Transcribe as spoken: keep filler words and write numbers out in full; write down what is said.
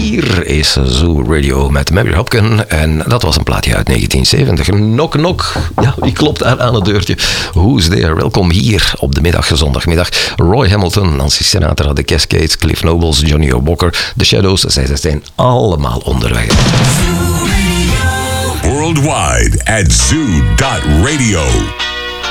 Hier is Zoo Radio met Mary Hopkin. En dat was een plaatje uit negentien zeventig. Knock knock. Ja, wie klopt daar aan het deurtje? Who's there? Welkom hier op de middag, zondagmiddag. Roy Hamilton, Nancy Sinatra, The Cascades, Cliff Nobles, Johnny O'Bocker, The Shadows. Zij zijn allemaal onderweg. Worldwide at zoo dot radio.